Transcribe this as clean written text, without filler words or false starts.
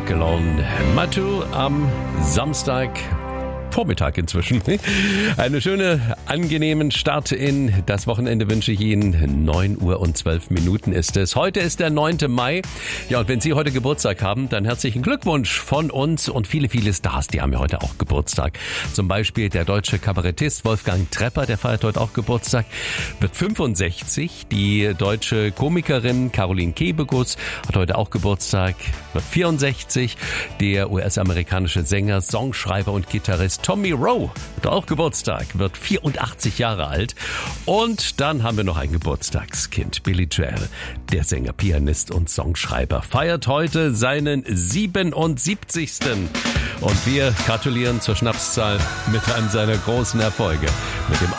Walk Alone. Matu am Samstag. Vormittag inzwischen. Eine schöne, angenehmen Start in das Wochenende wünsche ich Ihnen. 9 Uhr und 12 Minuten ist es. Heute ist der 9. Mai. Ja, und wenn Sie heute Geburtstag haben, dann herzlichen Glückwunsch von uns und viele, viele Stars, die haben ja heute auch Geburtstag. Zum Beispiel der deutsche Kabarettist Wolfgang Trepper, der feiert heute auch Geburtstag, wird 65. Die deutsche Komikerin Caroline Kebekus hat heute auch Geburtstag, wird 64. Der US-amerikanische Sänger, Songschreiber und Gitarrist Tommy Rowe hat auch Geburtstag, wird 84 Jahre alt. Und dann haben wir noch ein Geburtstagskind, Billy Joel, der Sänger, Pianist und Songschreiber, feiert heute seinen 77. Und wir gratulieren zur Schnapszahl mit einem seiner großen Erfolge, mit dem